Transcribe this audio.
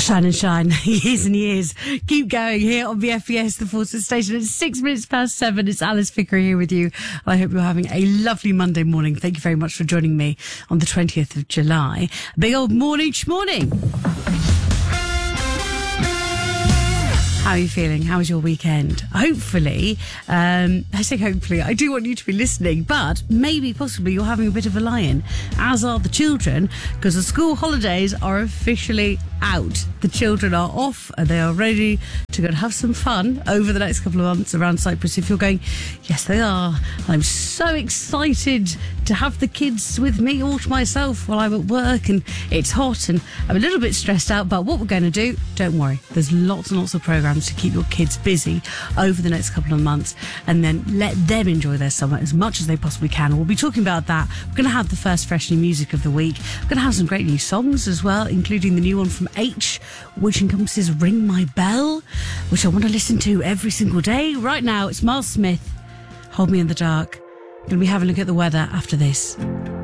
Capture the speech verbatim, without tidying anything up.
Shine and shine, years and years. Keep going here on B F B S, the Forces Station. It's six minutes past seven. It's Alice Vickery here with you. I hope you're having a lovely Monday morning. Thank you very much for joining me on the twentieth of July. A big old morning, morning. How are you feeling? How was your weekend? Hopefully, um, I say hopefully, I do want you to be listening, but maybe possibly you're having a bit of a lie-in, as are the children, because the school holidays are officially out. The children are off and they are ready to go and have some fun over the next couple of months around Cyprus. If you're going, yes, they are. I'm so excited to have the kids with me all to myself while I'm at work and it's hot and I'm a little bit stressed out about what we're going to do. Don't worry. There's lots and lots of programs to keep your kids busy over the next couple of months and then let them enjoy their summer as much as they possibly can. We'll be talking about that. We're going to have the first fresh new music of the week. We're going to have some great new songs as well, including the new one from H, which encompasses Ring My Bell, which I want to listen to every single day. Right now, it's Miles Smith, Hold Me in the Dark. Going to be having a look at the weather after this.